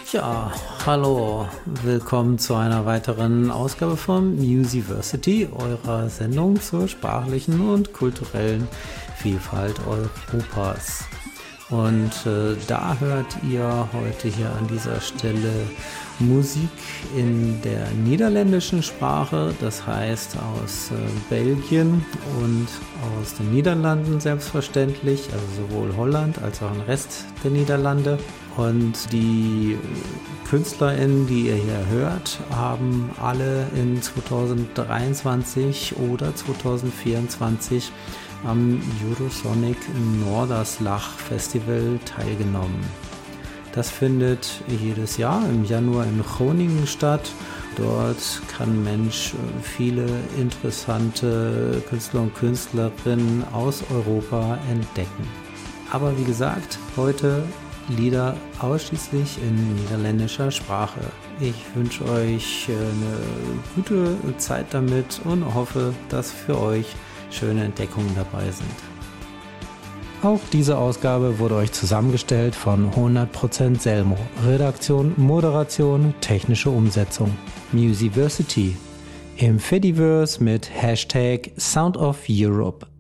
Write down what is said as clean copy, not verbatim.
Ja, hallo, willkommen zu einer weiteren Ausgabe von Musiversity, eurer Sendung zur sprachlichen und kulturellen Vielfalt Europas. Und da hört ihr heute hier an dieser Stelle Musik in der niederländischen Sprache, das heißt aus Belgien und aus den Niederlanden selbstverständlich, also sowohl Holland als auch den Rest der Niederlande. Und die KünstlerInnen, die ihr hier hört, haben alle in 2023 oder 2024 am Eurosonic Noorderslag Festival teilgenommen. Das findet jedes Jahr im Januar in Groningen statt. Dort kann ein Mensch viele interessante Künstler und Künstlerinnen aus Europa entdecken. Aber wie gesagt, heute Lieder ausschließlich in niederländischer Sprache. Ich wünsche euch eine gute Zeit damit und hoffe, dass für euch schöne Entdeckungen dabei sind. Auch diese Ausgabe wurde euch zusammengestellt von 100% Selmo. Redaktion, Moderation, technische Umsetzung. Musiversity im Fediverse mit #Sound of Europe.